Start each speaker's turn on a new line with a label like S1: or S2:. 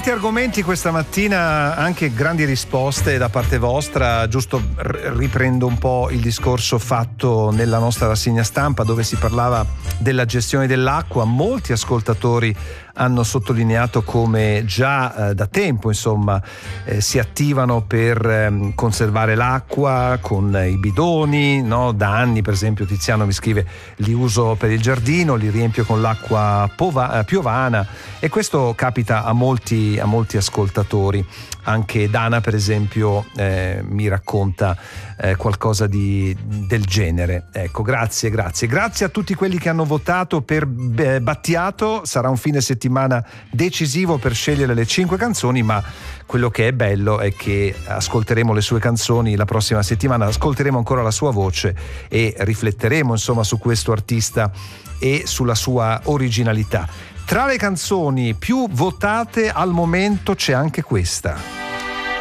S1: Tanti argomenti questa mattina, anche grandi risposte da parte vostra. Giusto riprendo un po' il discorso fatto nella nostra rassegna stampa, dove si parlava della gestione dell'acqua. Molti ascoltatori hanno sottolineato come già da tempo si attivano per conservare l'acqua con i bidoni, no? Da anni, per esempio, Tiziano mi scrive: li uso per il giardino, li riempio con l'acqua piovana, e questo capita a molti ascoltatori. Anche Dana, per esempio, mi racconta qualcosa del genere. Ecco, grazie a tutti quelli che hanno votato per Battiato. Sarà un fine settimana decisivo per scegliere le 5 canzoni, ma quello che è bello è che ascolteremo le sue canzoni la prossima settimana, ascolteremo ancora la sua voce e rifletteremo su questo artista e sulla sua originalità. Tra le canzoni più votate al momento c'è anche questa.